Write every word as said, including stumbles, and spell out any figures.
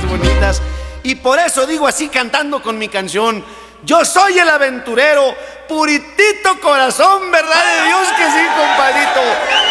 más bonitas. Y por eso digo así cantando con mi canción: yo soy el aventurero, puritito corazón, ¿verdad de Dios que sí, compadrito?